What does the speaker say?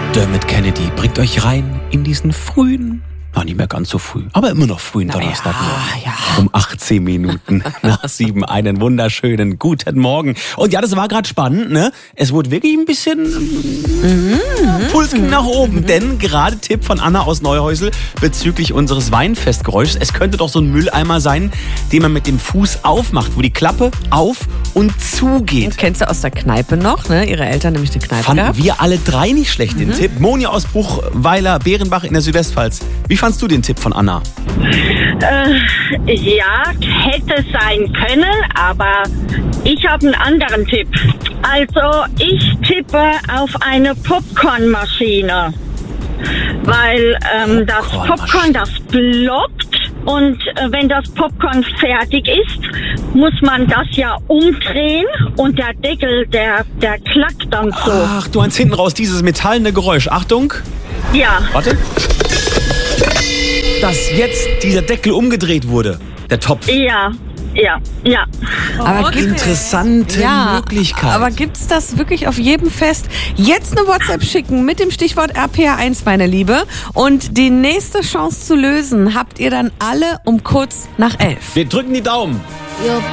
Dermot Kennedy bringt euch rein in diesen frühen, nicht mehr ganz so früh, aber immer noch frühen Donnerstagmorgen. Ja. Um 18 Minuten nach 7 einen wunderschönen guten Morgen. Und ja, das war gerade spannend, ne? Es wurde wirklich ein bisschen Puls ging nach oben, denn gerade Tipp von Anna aus Neuhäusel bezüglich unseres Weinfestgeräuschs. Es könnte doch so ein Mülleimer sein, den man mit dem Fuß aufmacht, wo die Klappe auf und zugeht. Kennst du aus der Kneipe noch, ne? Ihre Eltern nämlich eine Kneipe Fanden gehabt. wir alle drei nicht schlecht, den Tipp. Moni aus Bruchweiler, Bärenbach in der Südwestpfalz. Wie fandst du den Tipp von Anna? Ja, hätte sein können, aber ich habe einen anderen Tipp. Also ich tippe auf eine Popcornmaschine, weil das Popcorn, das ploppt und wenn das Popcorn fertig ist, muss man das ja umdrehen und der Deckel, der klackt dann so. Ach, du meinst hinten raus dieses metallene Geräusch. Achtung. Ja. Warte. Dass jetzt dieser Deckel umgedreht wurde, der Topf. Ja. Aber Interessante Möglichkeit. Aber gibt's das wirklich auf jedem Fest? Jetzt eine WhatsApp schicken mit dem Stichwort RPR1, meine Liebe. Und die nächste Chance zu lösen habt ihr dann alle um kurz nach 11. Wir drücken die Daumen.